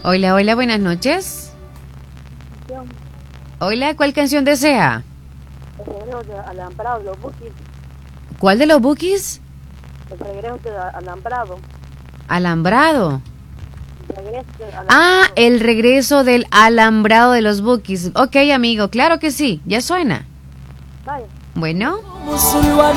Hola, hola, buenas noches. Hola, ¿cuál canción desea? El regreso de Alambrado, los Bukis. ¿Cuál de los Bukis? El regreso de Alambrado. Alambrado. El regreso de Alambrado. Ah, el regreso del alambrado de los Bukis. Ok, amigo, claro que sí, ya suena. Vaya. Bueno.